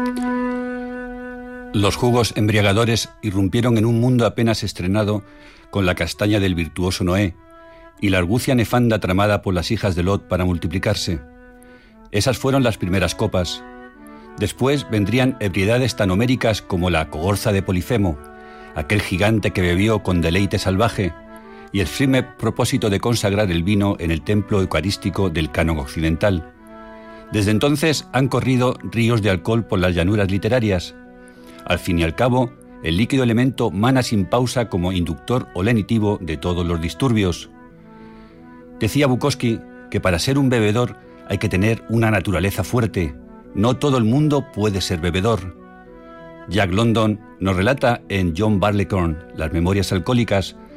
Los jugos embriagadores irrumpieron en un mundo apenas estrenado con la castaña del virtuoso Noé y la argucia nefanda tramada por las hijas de Lot para multiplicarse. Esas fueron las primeras copas. Después vendrían ebriedades tan homéricas como la cogorza de Polifemo, aquel gigante que bebió con deleite salvaje, y el firme propósito de consagrar el vino en el templo eucarístico del canon occidental. Desde entonces han corrido ríos de alcohol por las llanuras literarias. Al fin y al cabo, el líquido elemento mana sin pausa como inductor o lenitivo de todos los disturbios. Decía Bukowski que para ser un bebedor hay que tener una naturaleza fuerte. No todo el mundo puede ser bebedor. Jack London nos relata en John Barleycorn, Las memorias alcohólicas,